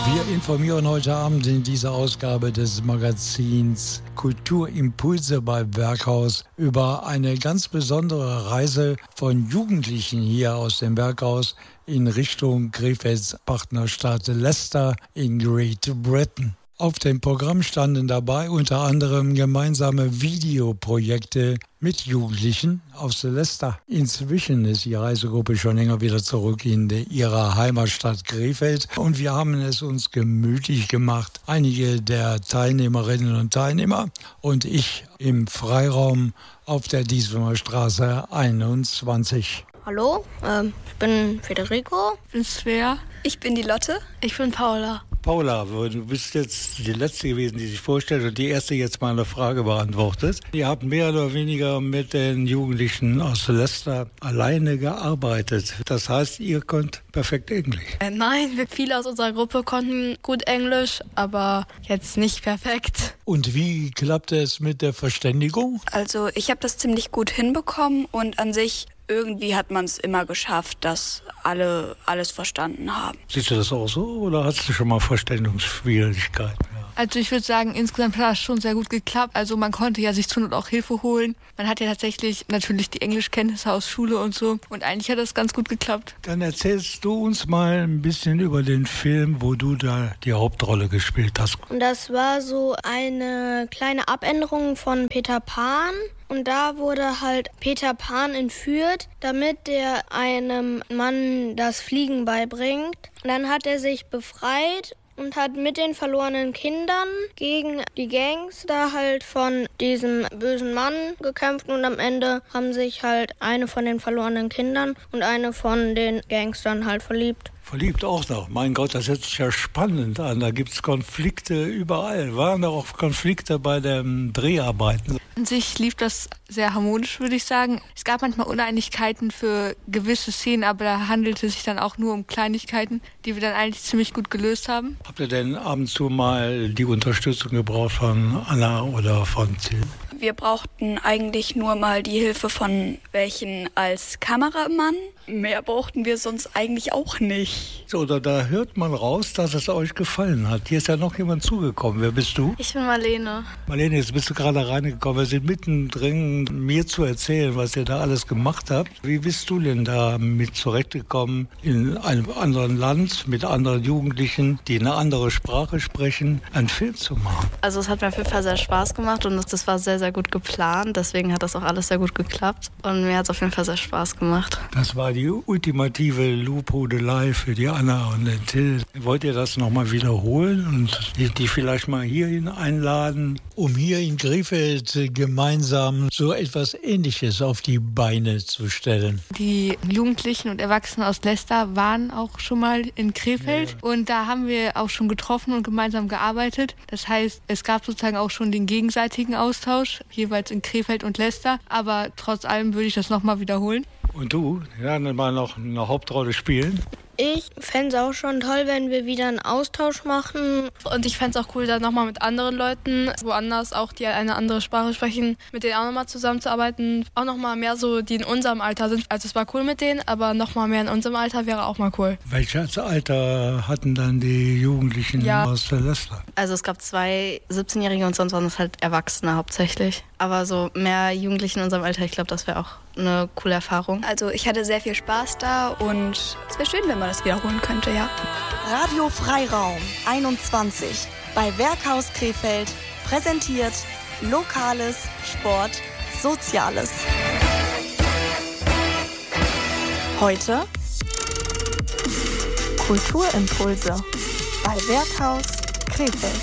Wir informieren heute Abend in dieser Ausgabe des Magazins Kulturimpulse bei Werkhaus über eine ganz besondere Reise von Jugendlichen hier aus dem Werkhaus in Richtung Krefelds Partnerstadt Leicester in Great Britain. Auf dem Programm standen dabei unter anderem gemeinsame Videoprojekte mit Jugendlichen aus Leicester. Inzwischen ist die Reisegruppe schon länger wieder zurück in ihrer Heimatstadt Krefeld und wir haben es uns gemütlich gemacht. Einige der Teilnehmerinnen und Teilnehmer und ich im Freiraum auf der Dieselmer Straße 21. Hallo, ich bin Federico. Ich bin Svea. Ich bin die Lotte. Ich bin Paula. Paula, du bist jetzt die Letzte gewesen, die sich vorstellt und die Erste jetzt mal eine Frage beantwortet. Ihr habt mehr oder weniger mit den Jugendlichen aus Leicester alleine gearbeitet. Das heißt, ihr könnt perfekt Englisch. Nein, viele aus unserer Gruppe konnten gut Englisch, aber jetzt nicht perfekt. Und wie klappte es mit der Verständigung? Also ich habe das ziemlich gut hinbekommen und an sich irgendwie hat man es immer geschafft, dass alle alles verstanden haben. Siehst du das auch so oder hast du schon mal Verständigungsschwierigkeiten? Ja. Also ich würde sagen, insgesamt hat das schon sehr gut geklappt. Also man konnte ja sich zur Not auch Hilfe holen. Man hat ja tatsächlich natürlich die Englischkenntnisse aus Schule und so. Und eigentlich hat das ganz gut geklappt. Dann erzählst du uns mal ein bisschen über den Film, wo du da die Hauptrolle gespielt hast. Und das war so eine kleine Abänderung von Peter Pan. Und da wurde halt Peter Pan entführt, damit der einem Mann das Fliegen beibringt. Und dann hat er sich befreit und hat mit den verlorenen Kindern gegen die Gangs da halt von diesem bösen Mann gekämpft. Und am Ende haben sich halt eine von den verlorenen Kindern und eine von den Gangstern halt verliebt. Verliebt auch noch. Mein Gott, das hört sich ja spannend an. Da gibt es Konflikte überall. Waren da auch Konflikte bei den Dreharbeiten? An sich lief das sehr harmonisch, würde ich sagen. Es gab manchmal Uneinigkeiten für gewisse Szenen, aber da handelte es sich dann auch nur um Kleinigkeiten, die wir dann eigentlich ziemlich gut gelöst haben. Habt ihr denn ab und zu mal die Unterstützung gebraucht von Anna oder von Till? Wir brauchten eigentlich nur mal die Hilfe von welchen als Kameramann. Mehr brauchten wir sonst eigentlich auch nicht. So, da hört man raus, dass es euch gefallen hat. Hier ist ja noch jemand zugekommen. Wer bist du? Ich bin Marlene. Marlene, jetzt bist du gerade reingekommen. Wir sind mittendrin, mir zu erzählen, was ihr da alles gemacht habt. Wie bist du denn da mit zurechtgekommen, in einem anderen Land, mit anderen Jugendlichen, die eine andere Sprache sprechen, einen Film zu machen? Also es hat mir auf jeden Fall sehr Spaß gemacht und das war sehr, sehr gut geplant. Deswegen hat das auch alles sehr gut geklappt. Und mir hat es auf jeden Fall sehr Spaß gemacht. Das war die ultimative Lobhudelei für die Anna und den Till. Wollt ihr das nochmal wiederholen und die vielleicht mal hierhin einladen, um hier in Krefeld gemeinsam so etwas Ähnliches auf die Beine zu stellen? Die Jugendlichen und Erwachsenen aus Leicester waren auch schon mal in Krefeld und da haben wir auch schon getroffen und gemeinsam gearbeitet. Das heißt, es gab sozusagen auch schon den gegenseitigen Austausch, jeweils in Krefeld und Leicester, aber trotz allem würde ich das nochmal wiederholen. Und du, ja, dann mal noch eine Hauptrolle spielen? Ich fände es auch schon toll, wenn wir wieder einen Austausch machen. Und ich fände es auch cool, dann nochmal mit anderen Leuten, woanders auch, die eine andere Sprache sprechen, mit denen auch nochmal zusammenzuarbeiten. Auch nochmal mehr so, die in unserem Alter sind. Also es war cool mit denen, aber nochmal mehr in unserem Alter wäre auch mal cool. Welches Alter hatten dann die Jugendlichen aus der Leicester? Also es gab 2 17-Jährige und sonst waren es halt Erwachsene hauptsächlich. Aber so mehr Jugendliche in unserem Alter, ich glaube, das wäre auch eine coole Erfahrung. Also ich hatte sehr viel Spaß da und es wäre schön, wenn man das wiederholen könnte, ja. Radio Freiraum 21 bei Werkhaus Krefeld präsentiert Lokales, Sport, Soziales. Heute Kulturimpulse bei Werkhaus Krefeld.